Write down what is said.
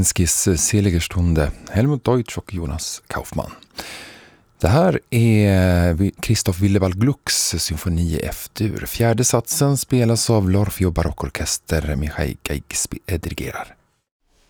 Skis Seligerstunde, Helmut Deutsch och Jonas Kaufmann. Det här är Christoph Willibald Glucks symfoni F-dur. Fjärde satsen spelas av l'Orfeo Barockorkester. Mihai Gaig dirigerar.